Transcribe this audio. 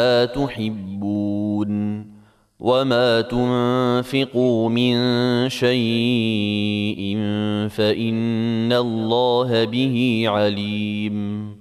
تحبون وما تنفقوا من شيء فإن الله به عليم